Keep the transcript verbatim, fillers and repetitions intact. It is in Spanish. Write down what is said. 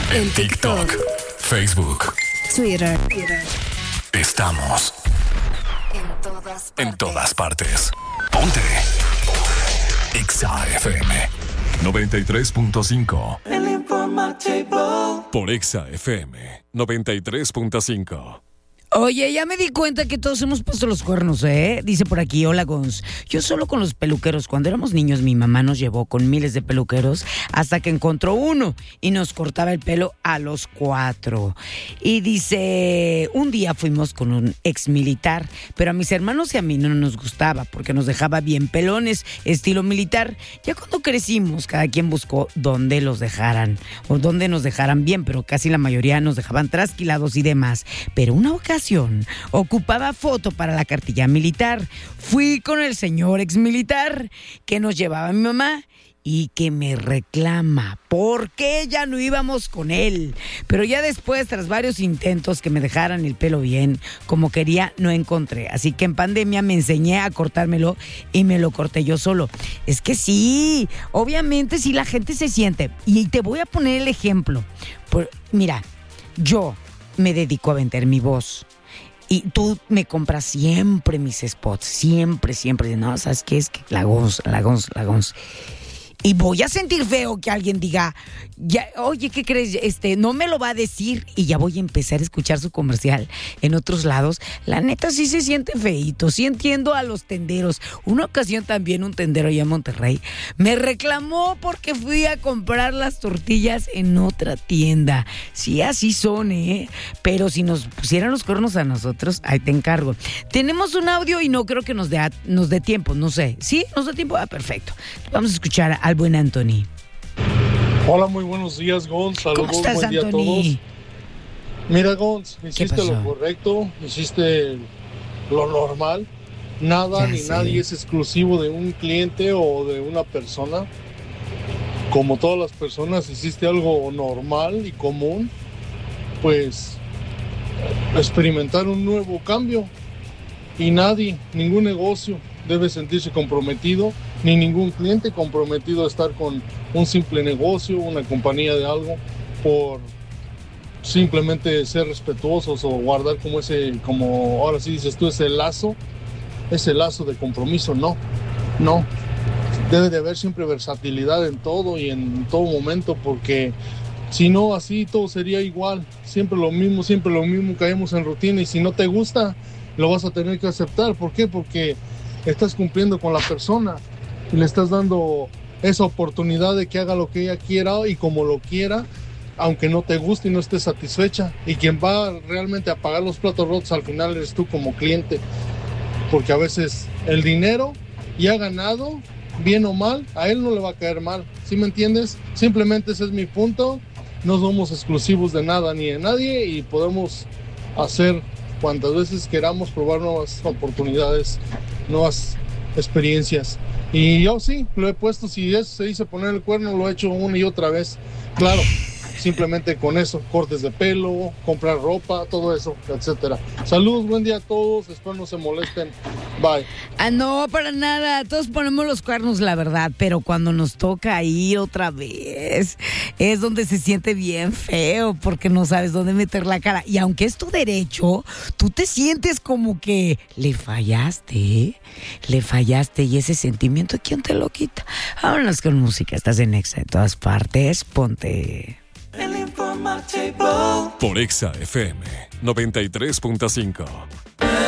En TikTok, Facebook, Twitter. Estamos En todas partes. en todas partes. Ponte. Exa F M noventa y tres punto cinco. El informativo. Por Exa F M noventa y tres punto cinco. Oye, ya me di cuenta que todos hemos puesto los cuernos, ¿eh? Dice por aquí, hola Gons. Yo solo con los peluqueros. Cuando éramos niños, mi mamá nos llevó con miles de peluqueros hasta que encontró uno y nos cortaba el pelo a los cuatro. Y dice, un día fuimos con un ex militar, pero a mis hermanos y a mí no nos gustaba porque nos dejaba bien pelones, estilo militar. Ya cuando crecimos, cada quien buscó dónde los dejaran o dónde nos dejaran bien, pero casi la mayoría nos dejaban trasquilados y demás. Pero una ocasión ocupaba foto para la cartilla militar. Fui con el señor ex militar que nos llevaba a mi mamá y que me reclama por qué ya no íbamos con él. Pero ya después, tras varios intentos que me dejaran el pelo bien, como quería, no encontré. Así que en pandemia me enseñé a cortármelo y me lo corté yo solo. Es que sí, obviamente sí la gente se siente. Y te voy a poner el ejemplo. Por, mira, yo me dedico a vender mi voz. Y tú me compras siempre mis spots, siempre, siempre. No, ¿sabes qué? Es que la Gons, la Gons, la Gons. Y voy a sentir feo que alguien diga, ya, oye, ¿qué crees? Este, no me lo va a decir y ya voy a empezar a escuchar su comercial en otros lados. La neta sí se siente feíto, sí entiendo a los tenderos. Una ocasión también un tendero allá en Monterrey me reclamó porque fui a comprar las tortillas en otra tienda. Sí, así son, ¿eh? Pero si nos pusieran los cuernos a nosotros, ahí te encargo. Tenemos un audio y no creo que nos dé, nos dé tiempo, no sé. ¿Sí? ¿Nos da tiempo? Ah, perfecto. Vamos a escuchar a al buen Anthony. Hola, muy buenos días, Gons. Saludos, ¿Cómo estás, buen día Anthony? a todos. Mira, Gons, hiciste pasó? lo correcto, hiciste lo normal. Nada Ya ni sé. nadie es exclusivo de un cliente o de una persona. Como todas las personas, hiciste algo normal y común, pues experimentar un nuevo cambio. Y nadie, ningún negocio debe sentirse comprometido, ni ningún cliente comprometido a estar con un simple negocio, una compañía de algo, por simplemente ser respetuosos o guardar como ese, como ahora sí dices tú, ese lazo, ese lazo de compromiso. No, no. Debe de haber siempre versatilidad en todo y en todo momento, porque si no, así todo sería igual, siempre lo mismo, siempre lo mismo, caemos en rutina, y si no te gusta, lo vas a tener que aceptar. ¿Por qué? Porque estás cumpliendo con la persona y le estás dando esa oportunidad de que haga lo que ella quiera y como lo quiera, aunque no te guste y no estés satisfecha. Y quien va realmente a pagar los platos rotos al final eres tú como cliente, porque a veces el dinero ya ganado, bien o mal, a él no le va a caer mal. ¿Sí me entiendes? Simplemente ese es mi punto. No somos exclusivos de nada ni de nadie y podemos hacer cuantas veces queramos, probar nuevas oportunidades, nuevas experiencias. Y yo sí, lo he puesto, si eso se dice poner el cuerno, lo he hecho una y otra vez. Claro, simplemente con eso, cortes de pelo, comprar ropa, todo eso, etcétera. Saludos, buen día a todos, espero no se molesten. Bye. Ah, no, para nada. Todos ponemos los cuernos, la verdad, pero cuando nos toca ir otra vez, es donde se siente bien feo, porque no sabes dónde meter la cara. Y aunque es tu derecho, tú te sientes como que le fallaste, le fallaste, y ese sentimiento, ¿quién te lo quita? Vámonos con música, estás en Exa en todas partes, ponte. El informativo. Por Exa F M noventa y tres punto cinco.